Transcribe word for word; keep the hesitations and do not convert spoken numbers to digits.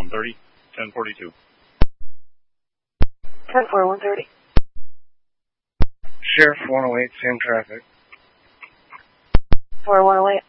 one thirty, ten forty-two. ten four, one thirty. Sheriff one oh eight, same traffic. four one oh eight.